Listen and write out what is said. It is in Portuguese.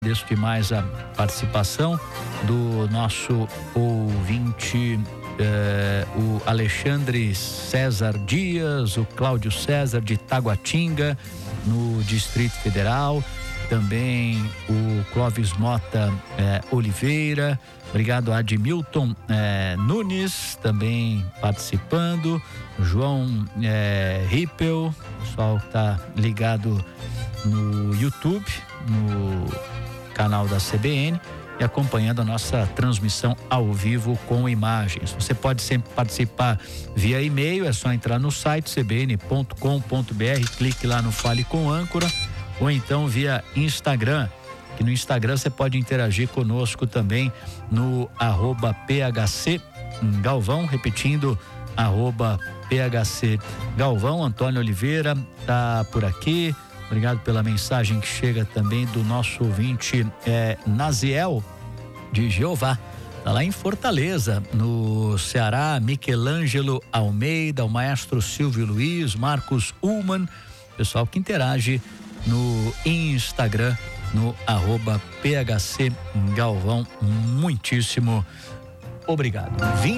Agradeço demais a participação do nosso ouvinte, o Alexandre César Dias, o Cláudio César de Taguatinga, no Distrito Federal, também o Clóvis Mota Oliveira, obrigado a Admilton Nunes, também participando, João Rippel, pessoal que está ligado no YouTube, no canal da CBN e acompanhando a nossa transmissão ao vivo com imagens. Você pode sempre participar via e-mail, é só entrar no site cbn.com.br, clique lá no Fale com Âncora, ou então via Instagram, que no Instagram você pode interagir conosco também no @PHC Galvão, repetindo, @PHC Galvão. Antônio Oliveira tá por aqui. Obrigado pela mensagem que chega também do nosso ouvinte Naziel de Jeová, tá lá em Fortaleza, no Ceará. Michelangelo Almeida, o maestro Silvio Luiz, Marcos Ullman, pessoal que interage no Instagram, no @PHC Galvão. Muitíssimo obrigado.